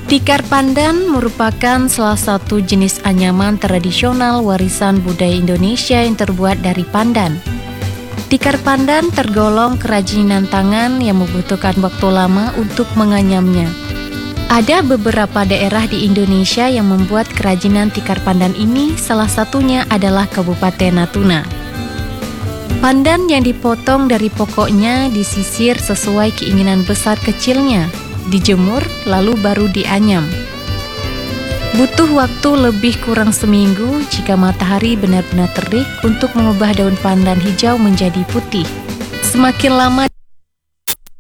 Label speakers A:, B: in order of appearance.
A: Tikar pandan merupakan salah satu jenis anyaman tradisional warisan budaya Indonesia yang terbuat dari pandan. Tikar pandan tergolong kerajinan tangan yang membutuhkan waktu lama untuk menganyamnya. Ada beberapa daerah di Indonesia yang membuat kerajinan tikar pandan ini, salah satunya adalah Kabupaten Natuna. Pandan yang dipotong dari pokoknya disisir sesuai keinginan besar kecilnya, dijemur lalu baru dianyam. Butuh waktu lebih kurang seminggu jika matahari benar-benar terik untuk mengubah daun pandan hijau menjadi putih. Semakin lama